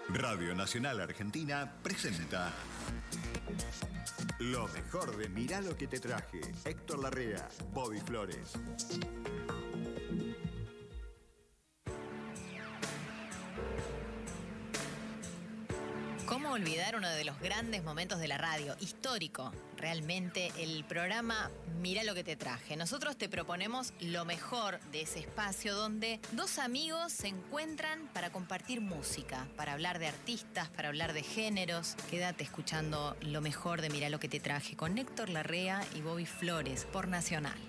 Radio Nacional Argentina presenta lo mejor de Mirá lo que te traje. Héctor Larrea, Bobby Flores. ¿Cómo olvidar uno de los grandes momentos de la radio? Histórico, realmente, el programa Mirá lo que te traje. Nosotros te proponemos lo mejor de ese espacio donde dos amigos se encuentran para compartir música, para hablar de artistas, para hablar de géneros. Quédate escuchando lo mejor de Mirá lo que te traje con Héctor Larrea y Bobby Flores por Nacional.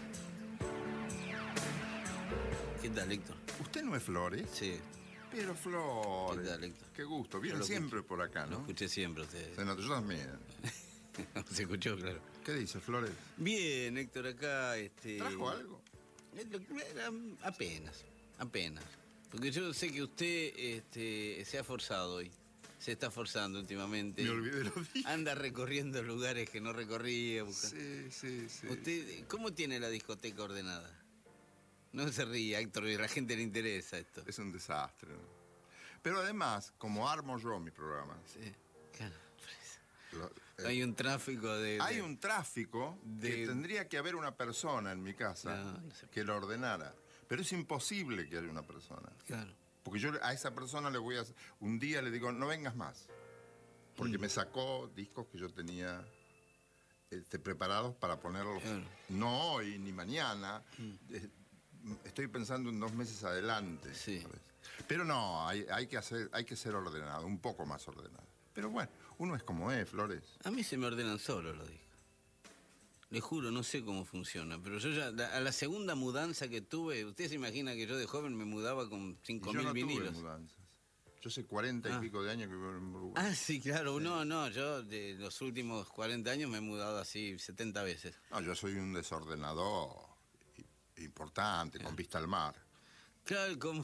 ¿Qué tal, Héctor? ¿Usted no es Flores? Sí. Pero Flores. ¿Qué tal, Héctor? Qué gusto. Viene siempre por acá, ¿no? Lo escuché siempre ustedes. Se notó, yo también. Se escuchó, claro. ¿Qué dice, Flores? Bien, Héctor, acá... ¿Trajo algo? Apenas. Porque yo sé que usted se ha forzado hoy. Se está forzando últimamente. Me olvidé lo dije. Anda recorriendo lugares que no recorría. Sí. ¿Usted cómo tiene la discoteca ordenada? No se ría, Héctor, y a la gente le interesa esto. Es un desastre, ¿no? Pero además, como armo yo mi programa... Sí, claro. Hay un tráfico Hay un tráfico que tendría que haber una persona en mi casa que lo ordenara. Pero es imposible que haya una persona. Claro. Porque yo a esa persona le voy a... Un día le digo, no vengas más. Porque me sacó discos que yo tenía preparados para ponerlos. Claro. No hoy ni mañana. Estoy pensando en 2 meses adelante. Sí. Pero no, hay que ser ordenado, un poco más ordenado. Pero bueno, uno es como es, Flores. A mí se me ordenan solos los discos. Le juro, no sé cómo funciona, pero yo ya, a la segunda mudanza que tuve, usted se imagina que yo de joven me mudaba con 5.000 vinilos. Tuve mudanzas. Yo hace 40 y pico de años que vivo en Uruguay. Ah, sí, claro. Sí. No, yo de los últimos 40 años me he mudado así 70 veces. No, yo soy un desordenador importante, con vista al mar. Claro, como...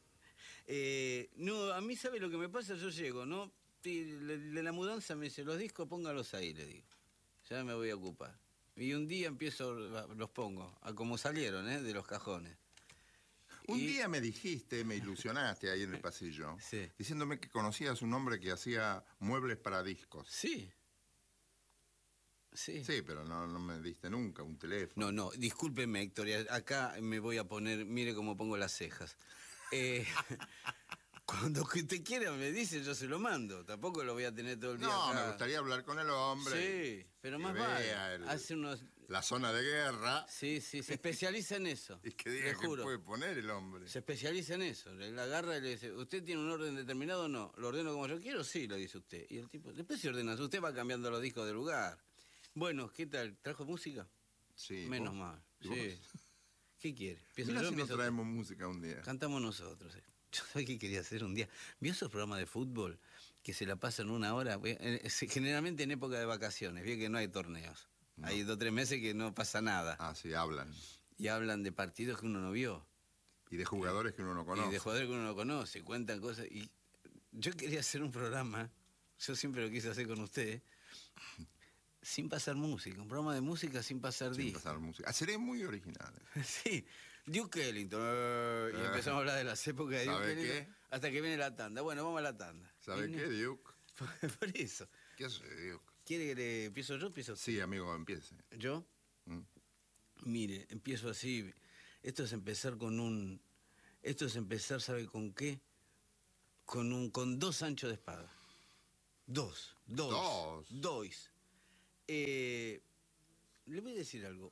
no, a mí, ¿sabe lo que me pasa? Yo llego, ¿no? De la mudanza me dice, los discos póngalos ahí, le digo. Ya me voy a ocupar. Y un día los pongo, a como salieron, de los cajones. Un día me dijiste, me ilusionaste ahí en el pasillo, sí, diciéndome que conocías un hombre que hacía muebles para discos. Sí. Sí, pero no me diste nunca un teléfono. No, discúlpeme, Héctor, acá me voy a poner, mire cómo pongo las cejas. Cuando usted quiera me dice, yo se lo mando. Tampoco lo voy a tener todo el día acá. Me gustaría hablar con el hombre. Sí, pero más vale. La zona de guerra. Sí, se especializa en eso. Y que diga que puede poner el hombre. Se especializa en eso. Le agarra y le dice, ¿usted tiene un orden determinado o no? ¿Lo ordeno como yo quiero? Sí, le dice usted. Y el tipo, después se ordena. Usted va cambiando los discos de lugar. Bueno, ¿qué tal? ¿Trajo música? Sí. Menos mal. Sí. ¿Qué quiere? Mira si no traemos música un día. Cantamos nosotros. Yo sabía qué quería hacer un día. ¿Vio esos programas de fútbol que se la pasan 1 hora? Generalmente en época de vacaciones. Vio que no hay torneos. No. Hay 2 o 3 meses que no pasa nada. Ah, sí, hablan. Y hablan de partidos que uno no vio. Y de jugadores que uno no conoce. Y de jugadores que uno no conoce. Cuentan cosas. Y yo quería hacer un programa, yo siempre lo quise hacer con usted, sin pasar música, un programa de música sin pasar discos. Sin pasar música. Seré muy original. Sí, Duke Ellington. Y empezamos a hablar de las épocas de Duke Ellington. ¿Qué? Hasta que viene la tanda. Bueno, vamos a la tanda. ¿Sabe qué, Duke? Por eso. ¿Qué hace, Duke? ¿Quiere que le empiezo yo? Sí, amigo, empiece. ¿Yo? Mire, empiezo así. Esto es empezar, ¿sabe con qué? Con 2 anchos de espada. Dos. Le voy a decir algo.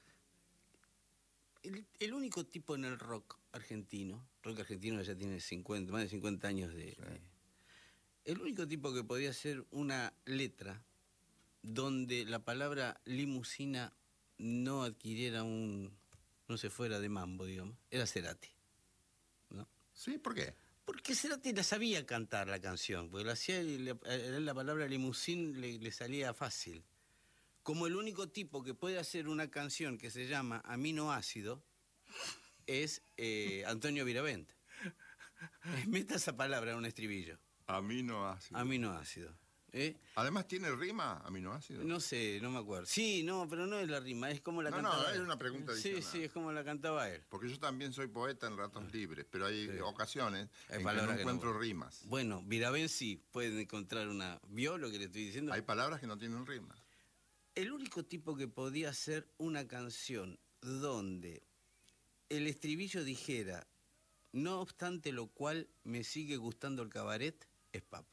El único tipo en el rock argentino ya tiene más de 50 años el único tipo que podía hacer una letra donde la palabra limusina no adquiriera no se fuera de mambo, digamos, era Cerati, ¿no? Sí, ¿por qué? Porque Cerati la sabía cantar la canción, porque la palabra limusín le salía fácil. Como el único tipo que puede hacer una canción que se llama Aminoácido es Antonio Viravent. Meta esa palabra en un estribillo. Aminoácido. Aminoácido. Además, ¿tiene rima aminoácido? No sé, no me acuerdo. Sí, no, pero no es la rima, es como la No, cantaba él. es una pregunta adicional. Sí, es como la cantaba él. Porque yo también soy poeta en ratos libres, pero hay ocasiones Hay en que palabras no que encuentro rimas. Bueno, Virabén sí, pueden encontrar una... ¿Vio lo que le estoy diciendo? Hay palabras que no tienen rima. El único tipo que podía hacer una canción donde el estribillo dijera, no obstante lo cual me sigue gustando el cabaret, es Papo.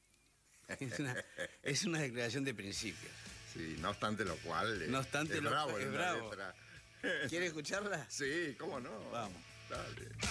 Es una declaración de principio. Sí, no obstante lo cual... No obstante es lo bravo, cual, es en la bravo. letra. ¿Quiere escucharla? Sí, ¿cómo no? Vamos. Dale.